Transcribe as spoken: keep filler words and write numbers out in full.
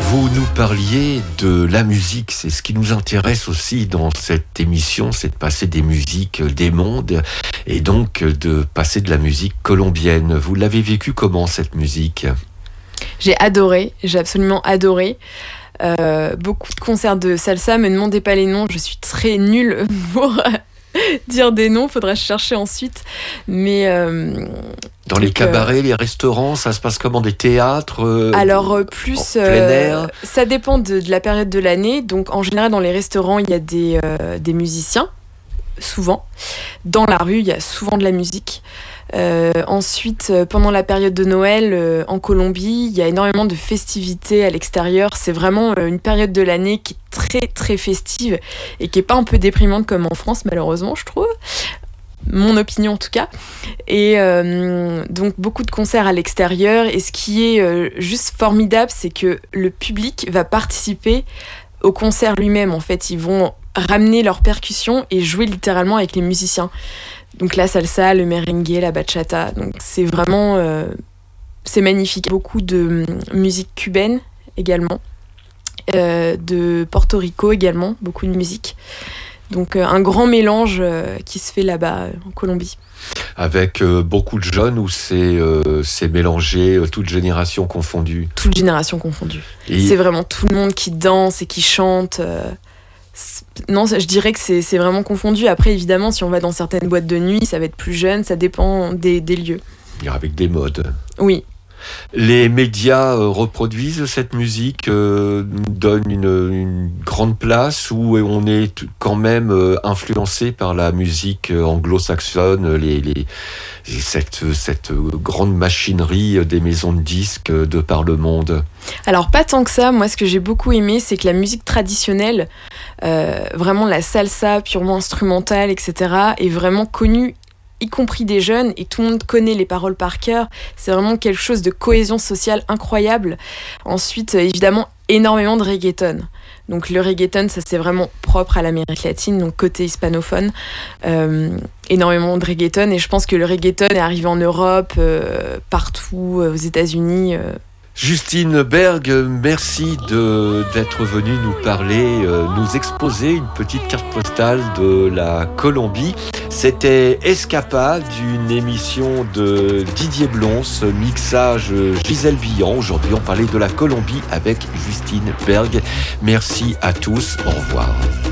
Vous nous parliez de la musique, c'est ce qui nous intéresse aussi dans cette émission, c'est de passer des musiques des mondes et donc de passer de la musique colombienne. Vous l'avez vécu comment cette musique ? J'ai adoré, j'ai absolument adoré. Euh, beaucoup de concerts de salsa, me demandez pas les noms, je suis très nulle pour dire des noms, faudra chercher ensuite. Mais euh, dans les cabarets, euh, les restaurants, ça se passe comment, des théâtres euh, Alors euh, plus, en plein air euh, ça dépend de, de la période de l'année. Donc en général dans les restaurants il y a des, euh, des musiciens, souvent. Dans la rue il y a souvent de la musique. Euh, ensuite, pendant la période de Noël, euh, en Colombie, il y a énormément de festivités à l'extérieur. C'est vraiment euh, une période de l'année qui est très très festive et qui est pas un peu déprimante comme en France, malheureusement, je trouve. Mon opinion en tout cas. Et euh, donc beaucoup de concerts à l'extérieur. Et ce qui est euh, juste formidable, c'est que le public va participer au concert lui-même. En fait, ils vont ramener leurs percussions et jouer littéralement avec les musiciens. Donc la salsa, le merengue, la bachata. Donc c'est vraiment... Euh, c'est magnifique. Beaucoup de musique cubaine également. Euh, de Porto Rico également, beaucoup de musique. Donc euh, un grand mélange euh, qui se fait là-bas euh, en Colombie. Avec euh, beaucoup de jeunes ou c'est, euh, c'est mélangé, euh, toutes générations confondues ? Toutes générations confondues. Et... C'est vraiment tout le monde qui danse et qui chante. Euh... Non, je dirais que c'est, c'est vraiment confondu. Après, évidemment, si on va dans certaines boîtes de nuit, ça va être plus jeune, ça dépend des, des lieux. Avec des modes. Oui. Les médias euh, reproduisent cette musique, euh, donnent une, une grande place où on est quand même euh, influencé par la musique anglo-saxonne, les, les, cette, cette grande machinerie des maisons de disques de par le monde. Alors pas tant que ça, moi ce que j'ai beaucoup aimé c'est que la musique traditionnelle, euh, vraiment la salsa purement instrumentale, et cetera est vraiment connue, y compris des jeunes, et tout le monde connaît les paroles par cœur. C'est vraiment quelque chose de cohésion sociale incroyable. Ensuite, évidemment, énormément de reggaeton. Donc le reggaeton, ça c'est vraiment propre à l'Amérique latine, donc côté hispanophone. Euh, énormément de reggaeton, et je pense que le reggaeton est arrivé en Europe, euh, partout, euh, aux États-Unis. Euh. Justine Berg, merci de, d'être venue nous parler, euh, nous exposer une petite carte postale de la Colombie. C'était Escapade, une émission de Didier Blons, mixage Gisèle Villan. Aujourd'hui, on parlait de la Colombie avec Justine Berg. Merci à tous, au revoir.